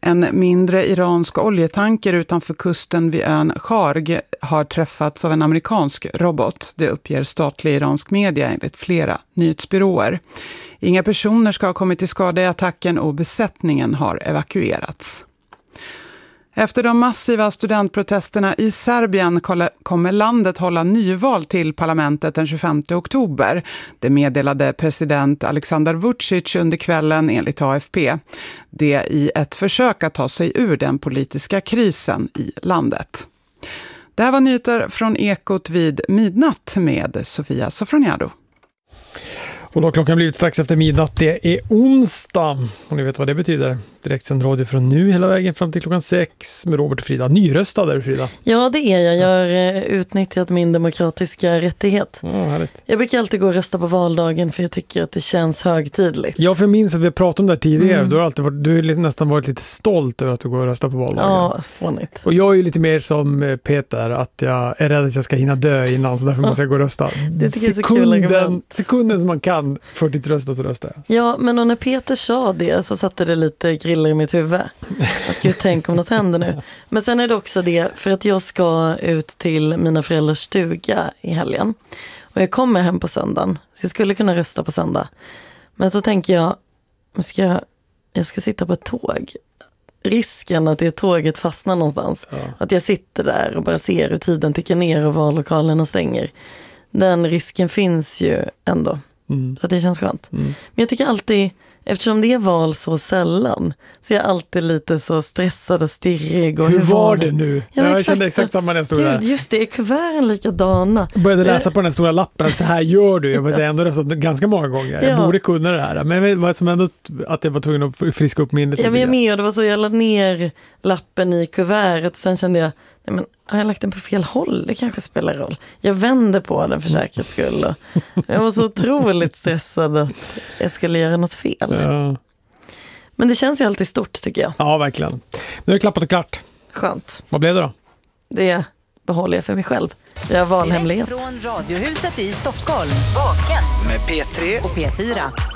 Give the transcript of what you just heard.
En mindre iransk oljetanker utanför kusten vid ön Kharg har träffats av en amerikansk robot. Det uppger statlig iransk media enligt flera nyhetsbyråer. Inga personer ska ha kommit till skada i attacken och besättningen har evakuerats. Efter de massiva studentprotesterna i Serbien kommer landet hålla nyval till parlamentet den 25 oktober. Det meddelade president Aleksandar Vučić under kvällen enligt AFP. Det i ett försök att ta sig ur den politiska krisen i landet. Det här var nyheter från Ekot vid midnatt med Sofia Sofroniado. Och då har klockan blivit strax efter midnatt. Det är onsdag. Och ni vet vad det betyder. Direktsänd radio från nu hela vägen fram till klockan 6 med Robert och Frida. Nyröstad är du, Frida? Ja, det är jag. Jag har utnyttjat min demokratiska rättighet. Härligt. Jag brukar alltid gå och rösta på valdagen för jag tycker att det känns högtidligt. Jag minns att vi pratade om det här tidigare. Du har nästan varit lite stolt över att du går och röstar på valdagen. Ja, fånigt. Och jag är ju lite mer som Peter, att jag är rädd att jag ska hinna dö innan, så därför måste jag gå och rösta. Det tycker jag är så kul argument. Sekunden som man kan förtidsrösta så röstar jag. Ja, men när Peter sa det så satte det lite griller i mitt huvud. Att gud, tänk om något händer nu. Men sen är det också det, för att jag ska ut till mina föräldrars stuga i helgen. Och jag kommer hem på söndagen. Så jag skulle kunna rösta på söndag. Men så tänker jag, jag ska sitta på ett tåg. Risken att det tåget fastnar någonstans. Ja. Att jag sitter där och bara ser hur tiden tickar ner och vallokalerna stänger. Den risken finns ju ändå. Så att det känns skönt. Men jag tycker alltid, eftersom det är val så sällan, så är jag alltid lite så stressad och stirrig. Och hur var det nu? Jag kände exakt samma när jag stod där. Just det, är kuverten likadana. Jag började läsa på den här stora lappen, så här gör du. Jag var ändå röstat ganska många gånger. Jag borde kunna det här. Men vad som ändå att jag var tvungen att friska upp minnet. Jag var med och det var så, jag lade ner lappen i kuvertet. Sen kände jag, nej men har jag lagt den på fel håll? Det kanske spelar roll. Jag vände på den för säkerhets skull. Jag var så otroligt stressad att jag skulle göra något fel. Ja. Men det känns ju alltid stort, tycker jag. Ja, verkligen. Nu är det klappat och klart. Skönt. Vad blev det då? Det behåller jag för mig själv. Jag har valhemlighet. Direkt från Radiohuset i Stockholm. Vaken. Med P3 och P4.